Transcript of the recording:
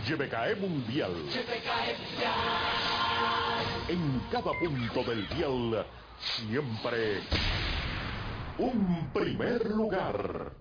YBKE Mundial. YBKE Mundial. En cada punto del dial, siempre un primer lugar.